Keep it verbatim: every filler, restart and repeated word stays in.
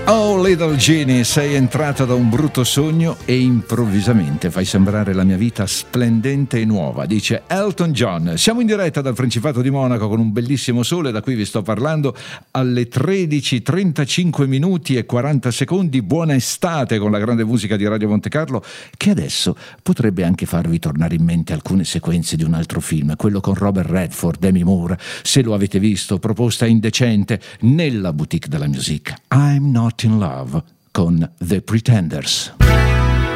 Oh Little Genie, sei entrata da un brutto sogno e improvvisamente fai sembrare la mia vita splendente e nuova, dice Elton John. Siamo in diretta dal Principato di Monaco con un bellissimo sole, da cui vi sto parlando, alle tredici trentacinque minuti e quaranta secondi. Buona estate con la grande musica di Radio Monte Carlo, che adesso potrebbe anche farvi tornare in mente alcune sequenze di un altro film, quello con Robert Redford, Demi Moore, se lo avete visto, proposta indecente nella boutique della musica. I'm Not in Love con The Pretenders.